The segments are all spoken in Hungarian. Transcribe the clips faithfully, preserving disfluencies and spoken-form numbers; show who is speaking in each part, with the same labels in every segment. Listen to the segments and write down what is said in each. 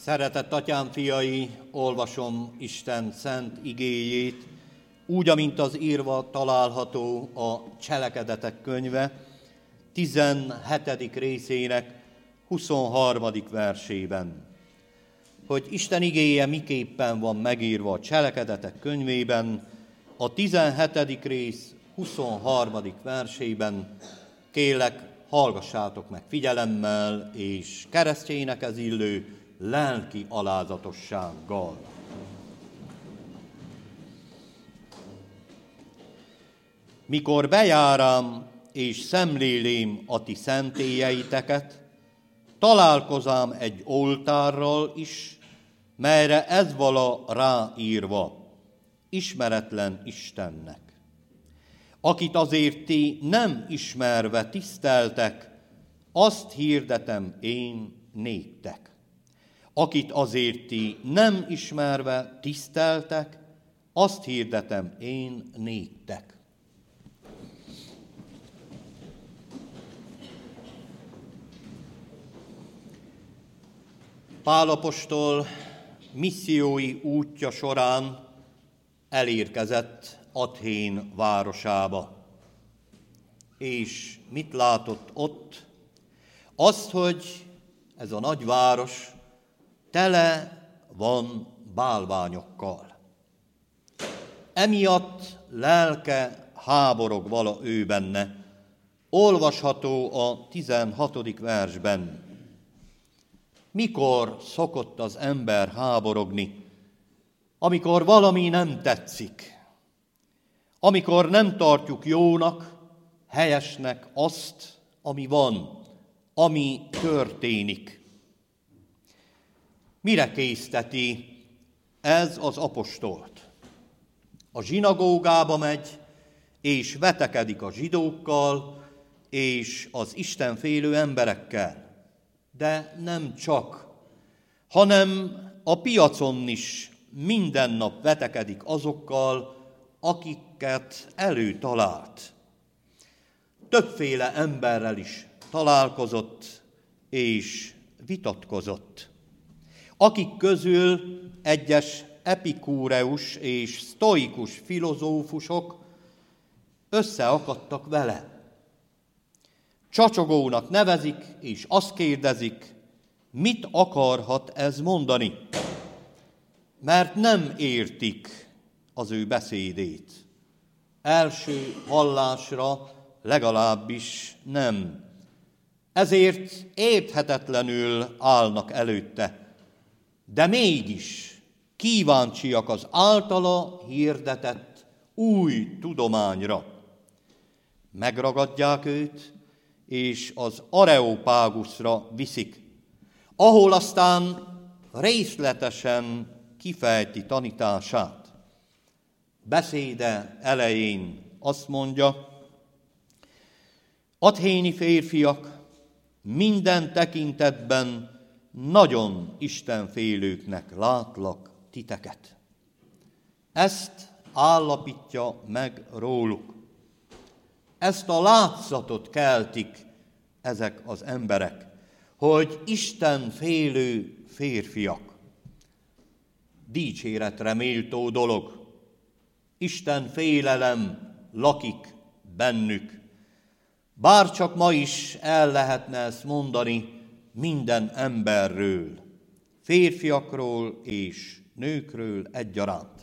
Speaker 1: Szeretett atyám fiai, olvasom Isten szent igéjét, úgy, amint az írva található a Cselekedetek könyve, tizenhetedik részének huszonharmadik versében. Hogy Isten igéje miképpen van megírva a Cselekedetek könyvében, a tizenhetedik rész huszonharmadik versében, kérlek, hallgassátok meg figyelemmel és keresztjének ez illő lelki alázatossággal. Mikor bejárám és szemlélém a ti szentélyeiteket, találkozám egy oltárral is, melyre ez vala ráírva, ismeretlen Istennek. Akit azért ti nem ismerve tiszteltek, azt hirdetem én néktek. Akit azért ti nem ismerve tiszteltek, azt hirdetem én néktek. Pál apostol missziói útja során elérkezett Athén városába. És mit látott ott? Azt, hogy ez a nagy város tele van bálványokkal. Emiatt lelke háborog vala ő benne. Olvasható a tizenhatodik versben. Mikor szokott az ember háborogni? Amikor valami nem tetszik. Amikor nem tartjuk jónak, helyesnek azt, ami van, ami történik. Mire készteti ez az apostolt? A zsinagógába megy, és vetekedik a zsidókkal, és az istenfélő emberekkel. De nem csak, hanem a piacon is minden nap vetekedik azokkal, akiket előtalált. Többféle emberrel is találkozott és vitatkozott, akik közül egyes epikúreus és sztoikus filozófusok összeakadtak vele. Csacsogónak nevezik, és azt kérdezik, mit akarhat ez mondani, mert nem értik az ő beszédét. Első hallásra legalábbis nem. Ezért érthetetlenül állnak előtte, de mégis kíváncsiak az általa hirdetett új tudományra. Megragadják őt, és az Areopáguszra viszik, ahol aztán részletesen kifejti tanítását. Beszéde elején azt mondja, athéni férfiak, minden tekintetben nagyon istenfélőknek látlak titeket. Ezt állapítja meg róluk. Ezt a látszatot keltik ezek az emberek, hogy istenfélő férfiak. Dicséretre méltó dolog. Isten félelem lakik bennük. Bárcsak ma is el lehetne ezt mondani minden emberről, férfiakról és nőkről egyaránt.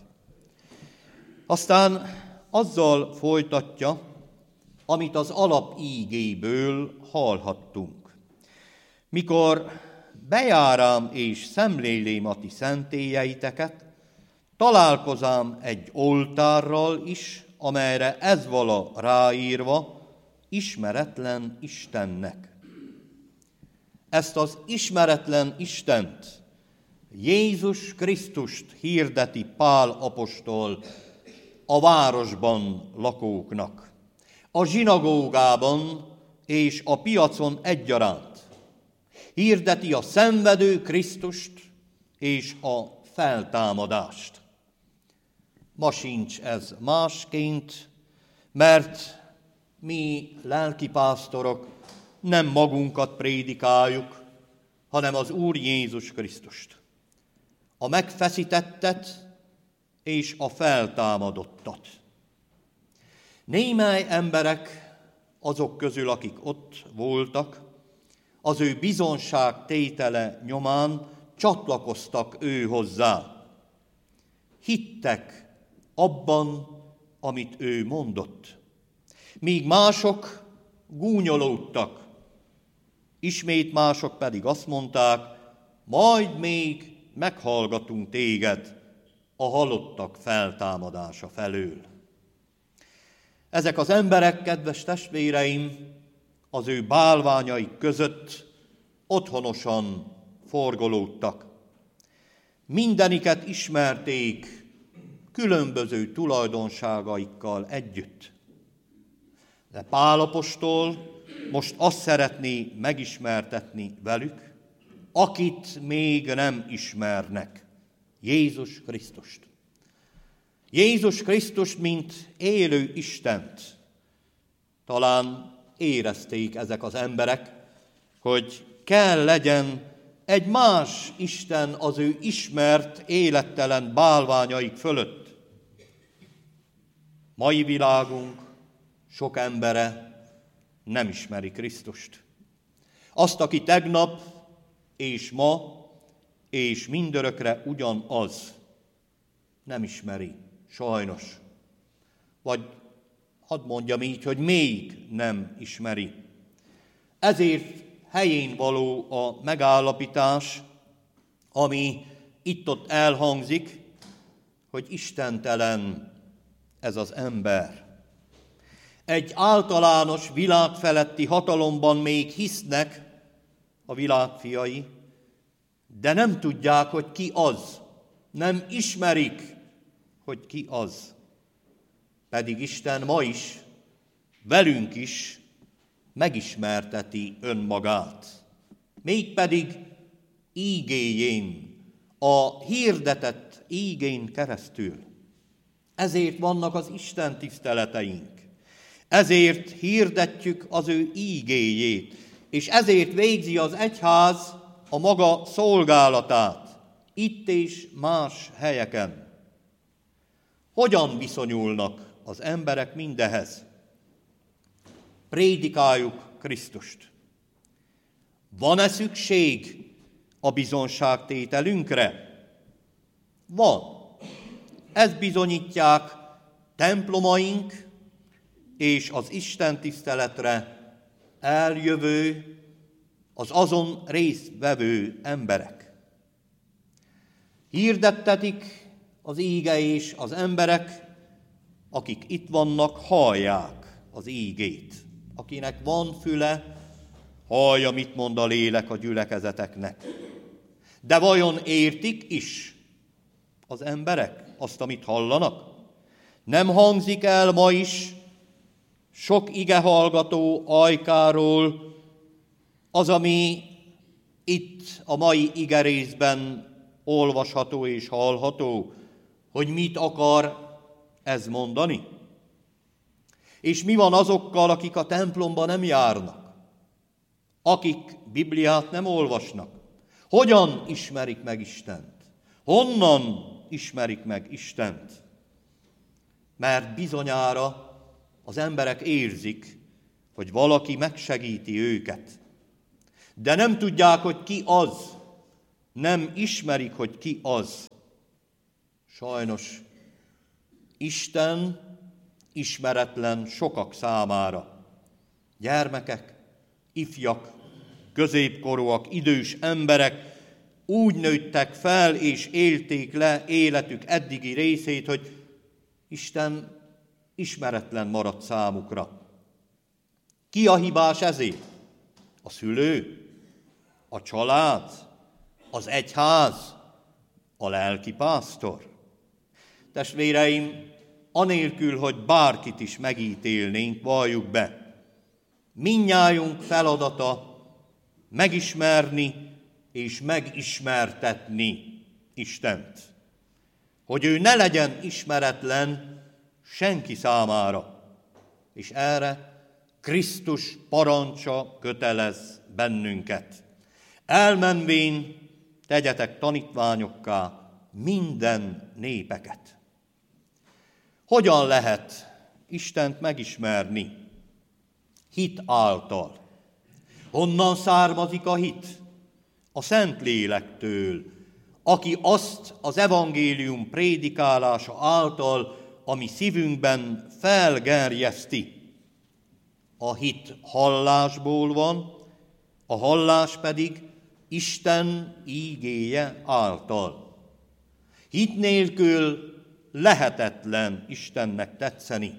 Speaker 1: Aztán azzal folytatja, amit az alapígéből hallhattunk. Mikor bejárám és szemlélém a ti szentélyeiteket, találkozám egy oltárral is, amelyre ez vala ráírva, ismeretlen Istennek. Ezt az ismeretlen Istent, Jézus Krisztust hirdeti Pál apostol a városban lakóknak, a zsinagógában és a piacon egyaránt. Hirdeti a szenvedő Krisztust és a feltámadást. Ma sincs ez másként, mert mi lelkipásztorok nem magunkat prédikáljuk, hanem az Úr Jézus Krisztust. a megfeszítettet és a feltámadottat. Némely emberek azok közül, akik ott voltak, az ő bizonságtétele nyomán csatlakoztak ő hozzá. Hittek abban, amit ő mondott. Míg mások gúnyolódtak, ismét mások pedig azt mondták, majd még meghallgatunk téged a halottak feltámadása felől. Ezek az emberek, kedves testvéreim, az ő bálványaik között otthonosan forgolódtak. Mindeniket ismerték különböző tulajdonságaikkal együtt. De Pál apostol most azt szeretné megismertetni velük, akit még nem ismernek, Jézus Krisztust. Jézus Krisztust, mint élő Istent. Talán érezték ezek az emberek, hogy kell legyen egy más Isten az ő ismert, élettelen bálványaik fölött. Mai világunk sok embere nem ismeri Krisztust. Azt, aki tegnap és ma és mindörökre ugyanaz, nem ismeri, sajnos. Vagy hadd mondjam így, hogy még nem ismeri. Ezért helyén való a megállapítás, ami itt-ott elhangzik, hogy istentelen ez az ember. Egy általános világfeletti hatalomban még hisznek a világ fiai, de nem tudják, hogy ki az. Nem ismerik, hogy ki az. Pedig Isten ma is, velünk is megismerteti önmagát. Mégpedig ígéjén, a hirdetett ígén keresztül. Ezért vannak az Isten tiszteleteink. Ezért hirdetjük az ő ígéjét, és ezért végzi az egyház a maga szolgálatát, itt és más helyeken. Hogyan viszonyulnak az emberek mindehez? Prédikáljuk Krisztust. Van-e szükség a bizonságtételünkre? Van. Ezt bizonyítják templomaink és az Isten tiszteletre eljövő, az azon résztvevő emberek. Hirdettetik az íge, és az emberek, akik itt vannak, hallják az ígét. Akinek van füle, hallja, mit mond a lélek a gyülekezeteknek. De vajon értik is az emberek azt, amit hallanak? Nem hangzik el ma is sok igehallgató ajkáról az, ami itt a mai igerészben olvasható és hallható, hogy mit akar ez mondani? És mi van azokkal, akik a templomba nem járnak? Akik Bibliát nem olvasnak? Hogyan ismerik meg Istent? Honnan ismerik meg Istent? Mert bizonyára az emberek érzik, hogy valaki megsegíti őket. De nem tudják, hogy ki az. Nem ismerik, hogy ki az. Sajnos Isten ismeretlen sokak számára. Gyermekek, ifjak, középkorúak, idős emberek úgy nőttek fel és élték le életük eddigi részét, hogy Isten ismeretlen maradt számukra. Ki a hibás ezért? A szülő? A család? Az egyház? A lelkipásztor? Testvéreim, anélkül, hogy bárkit is megítélnénk, valljuk be, mindnyájunk feladata megismerni és megismertetni Istent. Hogy ő ne legyen ismeretlen senki számára. És erre Krisztus parancsa kötelez bennünket. Elmenvén tegyetek tanítványokká minden népeket. Hogyan lehet Istent megismerni? Hit által. Honnan származik a hit? A Szentlélektől, aki azt az evangélium prédikálása által, ami szívünkben felgerjeszti. A hit hallásból van, a hallás pedig Isten ígéje által. Hit nélkül lehetetlen Istennek tetszeni.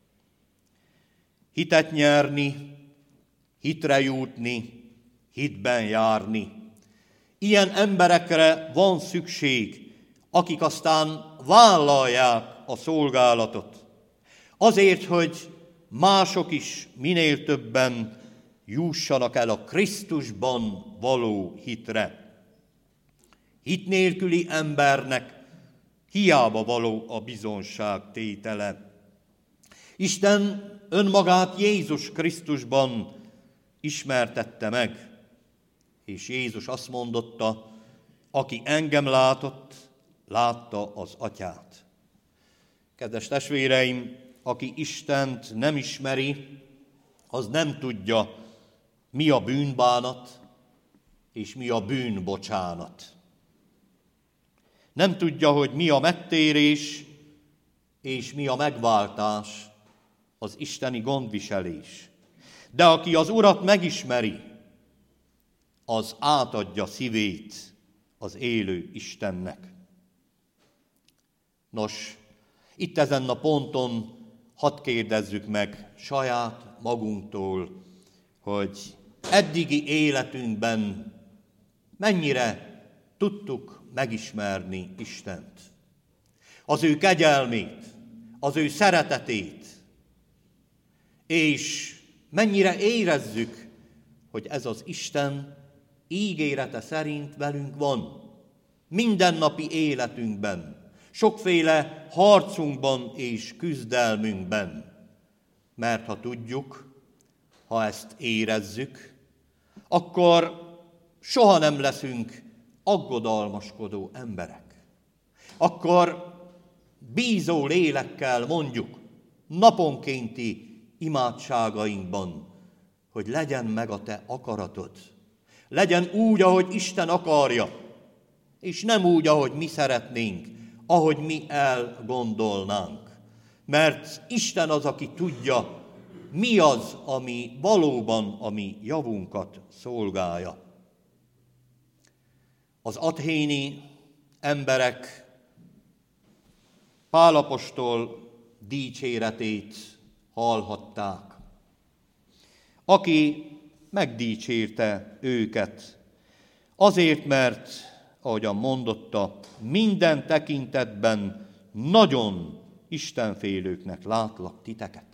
Speaker 1: Hitet nyerni, hitre jutni, hitben járni. Ilyen emberekre van szükség, akik aztán vállalják a szolgálatot. Azért, hogy mások is minél többen jussanak el a Krisztusban való hitre. Hit nélküli embernek hiába való a bizonság tétele. Isten önmagát Jézus Krisztusban ismertette meg, és Jézus azt mondotta, aki engem látott, látta az Atyát. Kedves testvéreim, aki Istent nem ismeri, az nem tudja, mi a bűnbánat, és mi a bűnbocsánat. Nem tudja, hogy mi a megtérés, és mi a megváltás, az isteni gondviselés. De aki az Urat megismeri, az átadja szívét az élő Istennek. Nos, itt ezen a ponton hadd kérdezzük meg saját magunktól, hogy eddigi életünkben mennyire tudtuk megismerni Istent. Az ő kegyelmét, az ő szeretetét, és mennyire érezzük, hogy ez az Isten ígérete szerint velünk van. Mindennapi életünkben, sokféle harcunkban és küzdelmünkben. Mert ha tudjuk, ha ezt érezzük, akkor soha nem leszünk aggodalmaskodó emberek. Akkor bízó lélekkel mondjuk naponkénti imádságainkban, hogy legyen meg a te akaratod. Legyen úgy, ahogy Isten akarja, és nem úgy, ahogy mi szeretnénk, ahogy mi elgondolnánk. Mert Isten az, aki tudja, mi az, ami valóban a mi javunkat szolgálja. Az athéni emberek Pál apostol dicséretét hallhatták, aki megdicsérte őket, azért, mert, ahogyan mondotta, minden tekintetben nagyon istenfélőknek látlak titeket.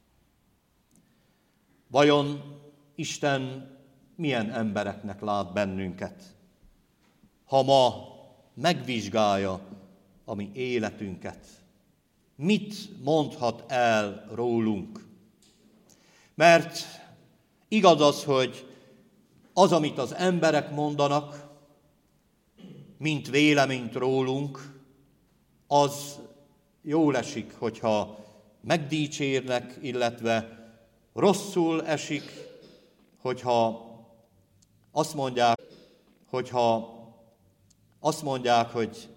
Speaker 1: Vajon Isten milyen embereknek lát bennünket, ha ma megvizsgálja a mi életünket? Mit mondhat el rólunk? Mert igaz az, hogy az, amit az emberek mondanak, mint véleményt rólunk, az jól esik, hogyha megdicsérnek, illetve rosszul esik, hogyha azt mondják, hogyha azt mondják, hogy